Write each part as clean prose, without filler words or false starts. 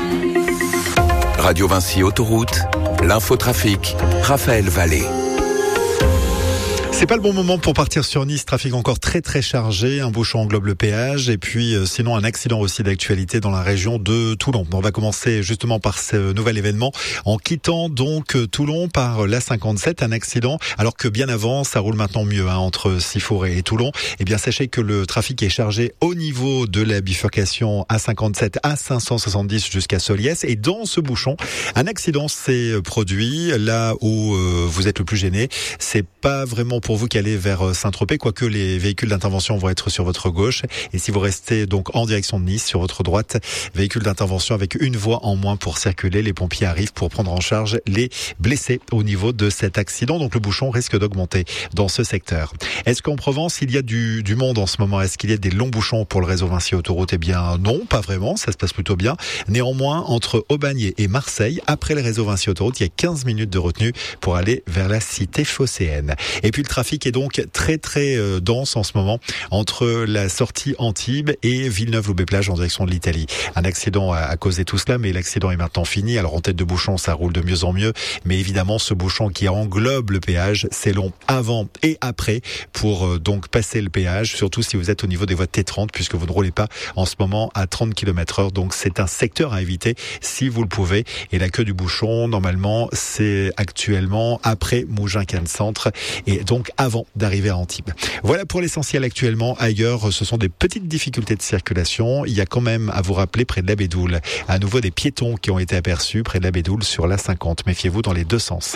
Radio Vinci Autoroute, l'infotrafic, Raphaël Vallée. C'est pas le bon moment pour partir sur Nice, trafic encore très chargé, un bouchon englobe le péage et puis sinon un accident aussi d'actualité dans la région de Toulon. On va commencer justement par ce nouvel événement en quittant donc Toulon par l'A57, un accident alors que bien avant ça roule maintenant mieux entre Sifour et Toulon. Eh bien sachez que le trafic est chargé au niveau de la bifurcation A57 à 570 jusqu'à Soliès et dans ce bouchon un accident s'est produit là où vous êtes le plus gêné. C'est pas vraiment pour vous qui allez vers Saint-Tropez, quoique les véhicules d'intervention vont être sur votre gauche. Et si vous restez donc en direction de Nice, sur votre droite, véhicule d'intervention avec une voie en moins pour circuler. Les pompiers arrivent pour prendre en charge les blessés au niveau de cet accident. Donc le bouchon risque d'augmenter dans ce secteur. Est-ce qu'en Provence, il y a du monde en ce moment? Est-ce qu'il y a des longs bouchons pour le réseau Vinci Autoroute? Eh bien non, pas vraiment, ça se passe plutôt bien. Néanmoins, entre Aubagne et Marseille, après le réseau Vinci Autoroute, il y a 15 minutes de retenue pour aller vers la cité phocéenne. Et puis le trafic est donc très dense en ce moment entre la sortie Antibes et Villeneuve-Loubet-Plage en direction de l'Italie. Un accident a causé tout cela, mais l'accident est maintenant fini. Alors en tête de bouchon, ça roule de mieux en mieux, mais évidemment ce bouchon qui englobe le péage, c'est long avant et après pour donc passer le péage, surtout si vous êtes au niveau des voies T30 puisque vous ne roulez pas en ce moment à 30 km/h. Donc c'est un secteur à éviter si vous le pouvez. Et la queue du bouchon, normalement, c'est actuellement après Mougins-Cannes Centre et donc avant d'arriver à Antibes. Voilà pour l'essentiel actuellement. Ailleurs, ce sont des petites difficultés de circulation. Il y a quand même à vous rappeler près de la Bédoule. À nouveau des piétons qui ont été aperçus près de la Bédoule sur la 50. Méfiez-vous dans les deux sens.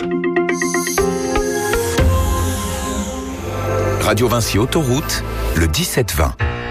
Radio Vinci Autoroute, le 17-20.